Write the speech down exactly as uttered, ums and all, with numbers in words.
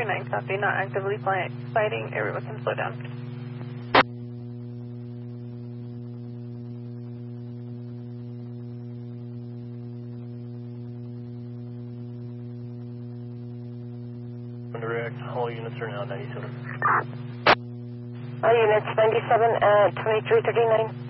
thirty-nine, copy, not actively fly, fighting, everyone can slow down. Direct, all units are now ninety-seven. All units ninety-seven at twenty-three thirty-nine.